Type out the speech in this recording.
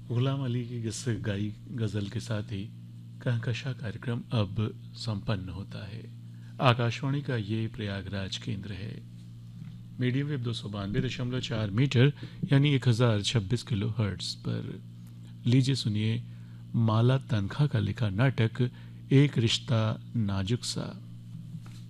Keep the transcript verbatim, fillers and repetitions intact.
गुलाम अली की इस गाई गज़ल के साथ ही कहकशा कार्यक्रम अब संपन्न होता है। आकाशवाणी का ये प्रयागराज केंद्र है। मीडियम वेव दो सौ बानवे दशमलव चार मीटर यानी एक हज़ार छब्बीस किलो हर्ट्स पर। लीजिए सुनिए माला तनखा का लिखा नाटक एक रिश्ता नाजुक सा।